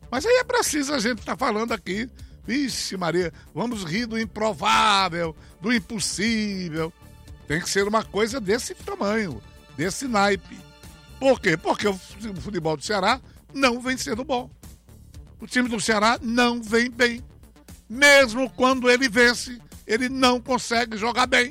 Mas aí é preciso a gente estar falando aqui, vixe Maria, vamos rir do improvável, do impossível. Tem que ser uma coisa desse tamanho, desse naipe. Por quê? Porque o futebol do Ceará não vem sendo bom. O time do Ceará não vem bem. Mesmo quando ele vence, ele não consegue jogar bem.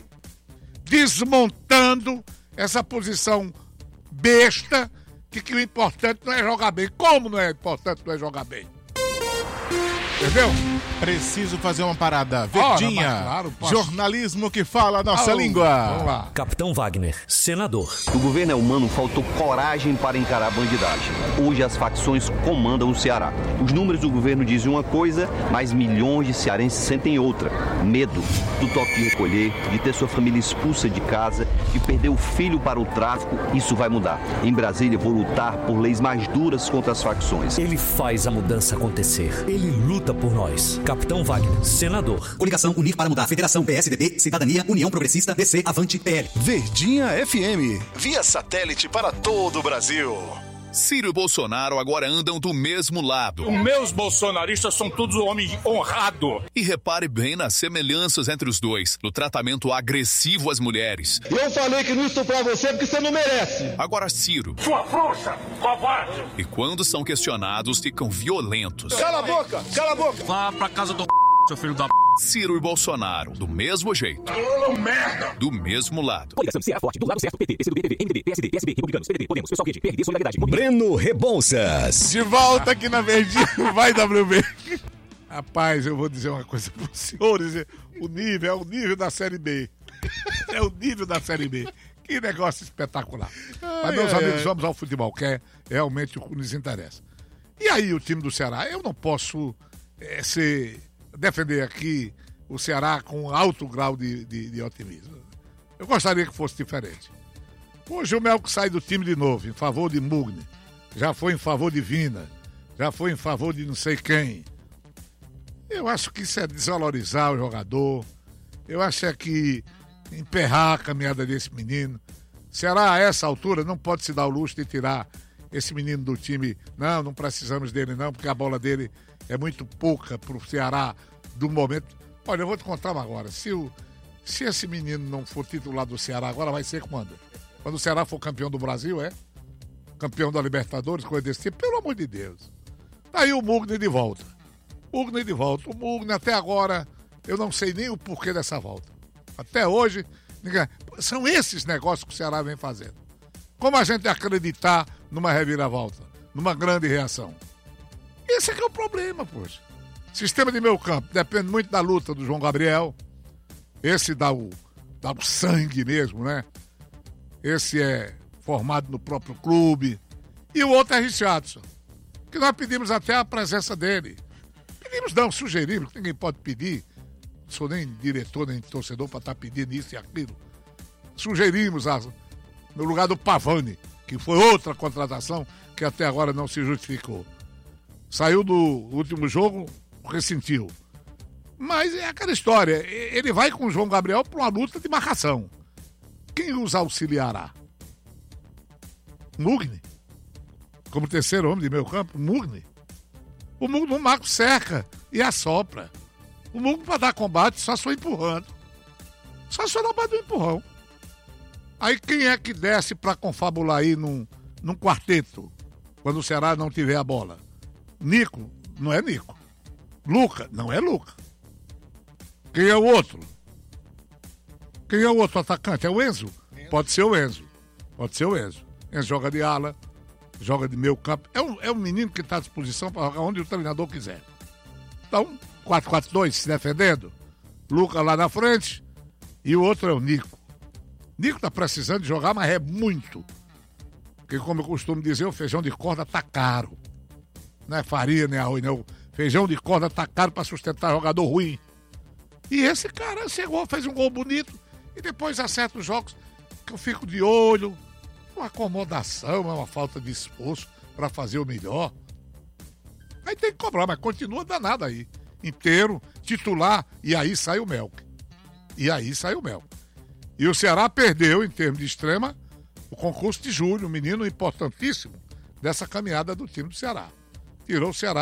Desmontando essa posição besta que o importante não é jogar bem. Como não é importante não é jogar bem? Entendeu? Preciso fazer uma parada. Verdinha, claro, jornalismo que fala a nossa língua. Vamos lá. Capitão Wagner, senador. O governo é humano, faltou coragem para encarar a bandidagem. Hoje as facções comandam o Ceará. Os números do governo dizem uma coisa, mas milhões de cearenses sentem outra. Medo do toque de recolher, de ter sua família expulsa de casa, de perder o filho para o tráfico. Isso vai mudar. Em Brasília, vou lutar por leis mais duras contra as facções. Ele faz a mudança acontecer. Ele luta por nós. Capitão Wagner, senador. Coligação Unir para Mudar. Federação PSDB, Cidadania, União Progressista, DC, Avante, PL. Verdinha FM. Via satélite para todo o Brasil. Ciro e Bolsonaro agora andam do mesmo lado. Os meus bolsonaristas são todos homens honrados. E repare bem nas semelhanças entre os dois, no tratamento agressivo às mulheres. Eu falei que não estuprar você porque você não merece. Agora Ciro. Sua força, covarde. E quando são questionados, ficam violentos. Cala a boca, cala a boca. Vá pra casa do seu filho da Ciro e Bolsonaro, do mesmo jeito. merda. Do mesmo lado. Coligação Ceará Forte, do lado certo, PT, PCdoB, PV, MDB, PSD, PSB, Republicanos, PDT, Podemos, Pessoal Quente, PRD, Solidariedade. Breno Rebouças. De volta aqui na Verdinha, vai WB. Rapaz, eu vou dizer uma coisa para os senhores. O nível é o nível da Série B. É o nível da Série B. Que negócio espetacular. Mas, meus amigos, vamos ao futebol, que é realmente o que nos interessa. E aí, o time do Ceará? Eu não posso defender aqui o Ceará com alto grau de otimismo. Eu gostaria que fosse diferente. Hoje o Melco sai do time de novo, em favor de Mugni. Já foi em favor de Vina. Já foi em favor de não sei quem. Eu acho que isso é desvalorizar o jogador. Eu acho que emperrar a caminhada desse menino. Ceará, a essa altura, não pode se dar o luxo de tirar esse menino do time. Não precisamos dele não, porque a bola dele é muito pouca pro Ceará do momento. Olha, eu vou te contar agora. Se esse menino não for titular do Ceará agora, vai ser quando? Quando o Ceará for campeão do Brasil, campeão da Libertadores, coisa desse tipo. Pelo amor de Deus. Tá aí o Mugni de volta. O Mugni até agora, eu não sei nem o porquê dessa volta. Até hoje, ninguém... São esses negócios que o Ceará vem fazendo. Como a gente acreditar numa reviravolta, numa grande reação? Esse é que é o problema, poxa. Sistema de meio campo depende muito da luta do João Gabriel. Esse dá o sangue mesmo, né? Esse é formado no próprio clube. E o outro é Richardson, que nós pedimos até a presença dele. Sugerimos, que ninguém pode pedir. Não sou nem diretor, nem torcedor para estar pedindo isso e aquilo. Sugerimos no lugar do Pavani, que foi outra contratação que até agora não se justificou. Saiu do último jogo, ressentiu. Mas é aquela história, ele vai com o João Gabriel para uma luta de marcação. Quem os auxiliará? Mugni. Como terceiro homem de meio campo, Mugni. O Mugni no Marco cerca e assopra. O Mugni para dar combate só empurrando. Só na base do empurrão. Aí quem é que desce para confabular aí num quarteto, quando o Ceará não tiver a bola? Nico? Não é Nico. Luca? Não é Luca. Quem é o outro? Quem é o outro atacante? É o Enzo? Pode ser o Enzo. Enzo joga de ala, joga de meio campo. É um menino que está à disposição para jogar onde o treinador quiser. Então, 4-4-2, se defendendo. Luca lá na frente. E o outro é o Nico. Nico tá precisando de jogar, mas é muito. Porque, como eu costumo dizer, o feijão de corda tá caro. Não é farinha, nem arroz, não. Feijão de corda tá caro para sustentar jogador ruim. E esse cara chegou, fez um gol bonito e depois acerta os jogos que eu fico de olho. Uma acomodação, uma falta de esforço para fazer o melhor. Aí tem que cobrar, mas continua danado aí. Inteiro, titular, e aí sai o Melk. E o Ceará perdeu, em termos de extrema, o concurso de Júlio, um menino importantíssimo dessa caminhada do time do Ceará. Tirou o Ceará